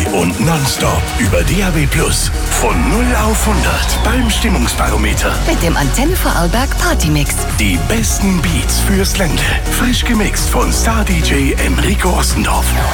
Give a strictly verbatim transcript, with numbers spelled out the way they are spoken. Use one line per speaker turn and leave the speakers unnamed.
Party und nonstop über D A B Plus. Von null auf hundert beim Stimmungsbarometer.
Mit dem Antenne Vorarlberg Partymix.
Die besten Beats fürs Ländle. Frisch gemixt von Star-D J Enrico Ostendorf.